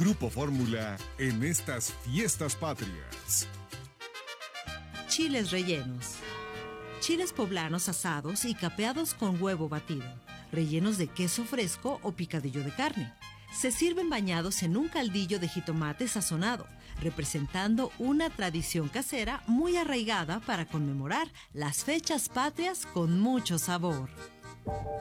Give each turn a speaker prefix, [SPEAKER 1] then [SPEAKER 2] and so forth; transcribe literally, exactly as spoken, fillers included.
[SPEAKER 1] Grupo Fórmula en estas fiestas patrias.
[SPEAKER 2] Chiles rellenos. Chiles poblanos asados y capeados con huevo batido, rellenos de queso fresco o picadillo de carne. Se sirven bañados en un caldillo de jitomate sazonado, representando una tradición casera muy arraigada para conmemorar las fechas patrias con mucho sabor.